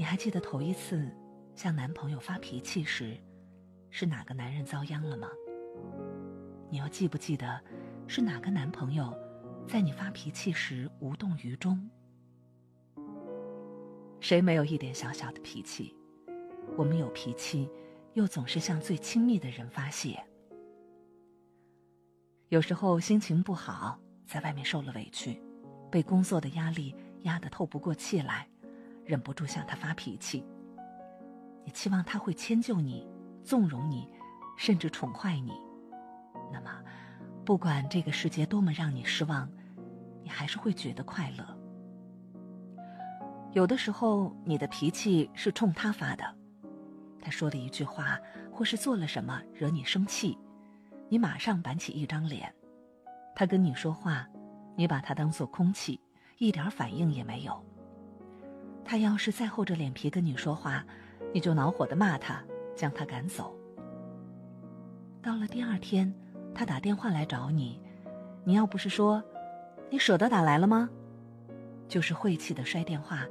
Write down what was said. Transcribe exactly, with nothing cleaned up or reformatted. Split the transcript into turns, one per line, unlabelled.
还记得头一次向男朋友发脾气时，是哪个男人遭殃了吗？你又记不记得是哪个男朋友在你发脾气时无动于衷？谁没有一点小小的脾气？我们有脾气，又总是向最亲密的人发泄。有时候心情不好，在外面受了委屈，被工作的压力压得透不过气来，忍不住向他发脾气。你期望他会迁就你，纵容你，甚至宠坏你。那么，不管这个世界多么让你失望，你还是会觉得快乐。有的时候，你的脾气是冲他发的，他说了一句话，或是做了什么惹你生气，你马上板起一张脸。他跟你说话，你把他当作空气，一点反应也没有。他要是再厚着脸皮跟你说话，你就恼火地骂他，将他赶走。到了第二天，他打电话来找你，你要不是说你舍得打来了吗，就是晦气地摔电话，